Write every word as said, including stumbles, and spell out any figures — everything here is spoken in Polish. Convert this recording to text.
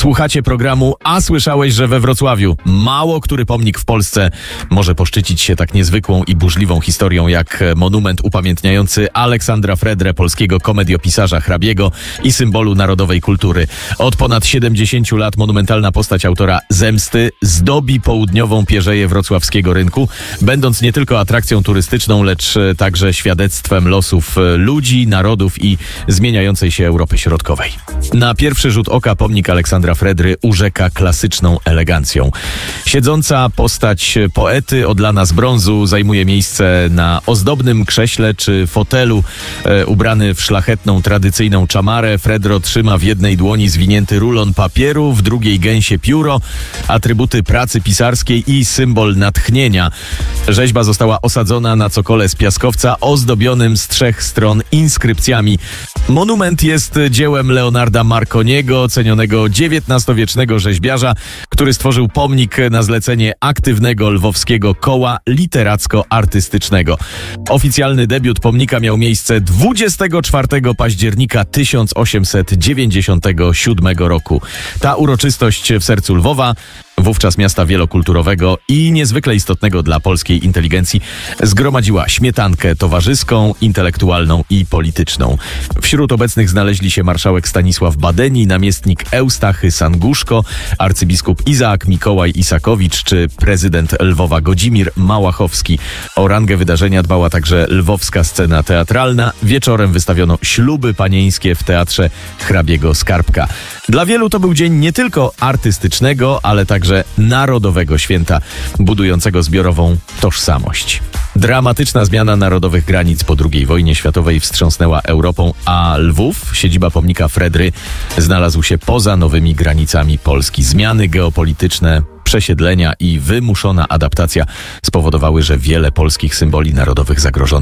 Słuchacie programu A słyszałeś, że we Wrocławiu? Mało który pomnik w Polsce może poszczycić się tak niezwykłą i burzliwą historią jak monument upamiętniający Aleksandra Fredrę, polskiego komediopisarza, hrabiego i symbolu narodowej kultury. Od ponad siedemdziesięciu lat monumentalna postać autora Zemsty zdobi południową pierzeję wrocławskiego rynku, będąc nie tylko atrakcją turystyczną, lecz także świadectwem losów ludzi, narodów i zmieniającej się Europy Środkowej. Na pierwszy rzut oka pomnik Aleksandra Fredry urzeka klasyczną elegancją. Siedząca postać poety odlana z brązu zajmuje miejsce na ozdobnym krześle czy fotelu. E, ubrany w szlachetną, tradycyjną czamarę, Fredro trzyma w jednej dłoni zwinięty rulon papieru, w drugiej gęsie pióro, atrybuty pracy pisarskiej i symbol natchnienia. Rzeźba została osadzona na cokole z piaskowca ozdobionym z trzech stron inskrypcjami. Monument jest dziełem Leonarda Marconiego, cenionego dziewiętnastowiecznego rzeźbiarza, który stworzył pomnik na zlecenie aktywnego lwowskiego koła literacko-artystycznego. Oficjalny debiut pomnika miał miejsce dwudziestego czwartego października tysiąc osiemset dziewięćdziesiątego siódmego roku. Ta uroczystość w sercu Lwowa, wówczas miasta wielokulturowego i niezwykle istotnego dla polskiej inteligencji, zgromadziła śmietankę towarzyską, intelektualną i polityczną. Wśród obecnych znaleźli się marszałek Stanisław Badeni, namiestnik Eustachy Sanguszko, arcybiskup Izaak Mikołaj Isakowicz czy prezydent Lwowa Godzimir Małachowski. O rangę wydarzenia dbała także lwowska scena teatralna. Wieczorem wystawiono śluby panieńskie w teatrze hrabiego Skarbka. Dla wielu to był dzień nie tylko artystycznego, ale także narodowego święta, budującego zbiorową tożsamość. Dramatyczna zmiana narodowych granic po drugiej wojnie światowej wstrząsnęła Europą, a Lwów, siedziba pomnika Fredry, znalazł się poza nowymi granicami Polski. Zmiany geopolityczne, przesiedlenia i wymuszona adaptacja spowodowały, że wiele polskich symboli narodowych zagrożonych